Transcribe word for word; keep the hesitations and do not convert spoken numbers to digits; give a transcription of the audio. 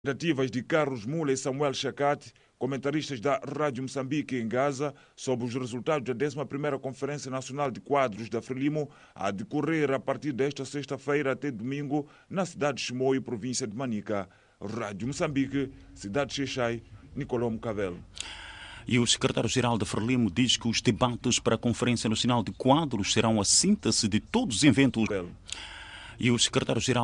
Tentativas de Carlos Mula e Samuel Chacate, comentaristas da Rádio Moçambique em Gaza, sobre os resultados da décima primeira Conferência Nacional de Quadros da Frelimo, a decorrer a partir desta sexta-feira até domingo na cidade de Chimoio, província de Manica. Rádio Moçambique, cidade de Xixai, Nicolau Mucavel. E o secretário-geral da Frelimo diz que os debates para a Conferência Nacional de Quadros serão a síntese de todos os eventos. E o secretário-geral